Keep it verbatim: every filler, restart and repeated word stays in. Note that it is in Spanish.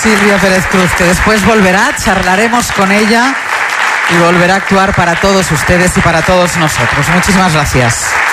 Silvia Pérez Cruz, que después volverá, charlaremos con ella y volverá a actuar para todos ustedes y para todos nosotros. Muchísimas gracias.